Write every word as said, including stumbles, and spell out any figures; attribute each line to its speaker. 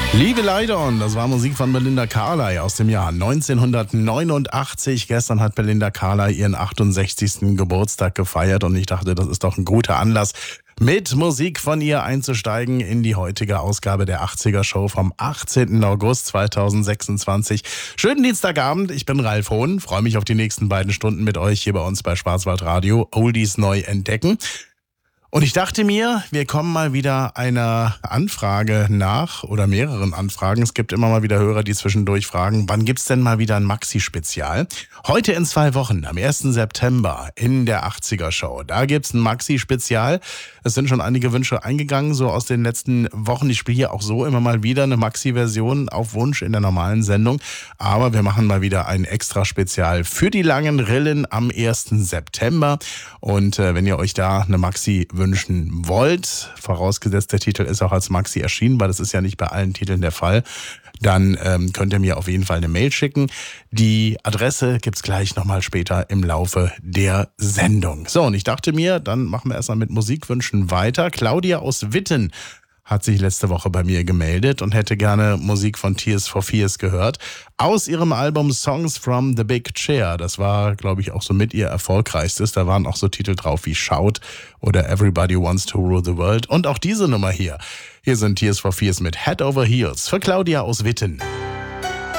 Speaker 1: Liebe Leidon, das war Musik von Belinda Carlisle aus dem Jahr neunzehnhundertneunundachtzig. Gestern hat Belinda Carlisle ihren achtundsechzigsten Geburtstag gefeiert und ich dachte, das ist doch ein guter Anlass, mit Musik von ihr einzusteigen in die heutige Ausgabe der achtziger Show vom achtzehnten August zweitausendsechsundzwanzig. Schönen Dienstagabend, ich bin Ralf Hohn, freue mich auf die nächsten beiden Stunden mit euch hier bei uns bei Schwarzwaldradio Oldies neu entdecken. Und ich dachte mir, wir kommen mal wieder einer Anfrage nach oder mehreren Anfragen. Es gibt immer mal wieder Hörer, die zwischendurch fragen, wann gibt's denn mal wieder ein Maxi-Spezial? Heute in zwei Wochen, am ersten September in der achtziger Show. Da gibt's ein Maxi-Spezial. Es sind schon einige Wünsche eingegangen, so aus den letzten Wochen. Ich spiele hier auch so immer mal wieder eine Maxi-Version auf Wunsch in der normalen Sendung. Aber wir machen mal wieder ein Extra-Spezial für die langen Rillen am ersten September. Und äh, wenn ihr euch da eine Maxi wünschen wollt, vorausgesetzt der Titel ist auch als Maxi erschienen, weil das ist ja nicht bei allen Titeln der Fall, dann ähm, könnt ihr mir auf jeden Fall eine Mail schicken. Die Adresse gibt's gleich nochmal später im Laufe der Sendung. So, und ich dachte mir, dann machen wir erstmal mit Musikwünschen weiter. Claudia aus Witten hat sich letzte Woche bei mir gemeldet und hätte gerne Musik von Tears for Fears gehört. Aus ihrem Album Songs from the Big Chair. Das war, glaube ich, auch so mit ihr erfolgreichstes. Da waren auch so Titel drauf wie Shout oder Everybody Wants to Rule the World. Und auch diese Nummer hier. Hier sind Tears for Fears mit Head Over Heels für Claudia aus Witten.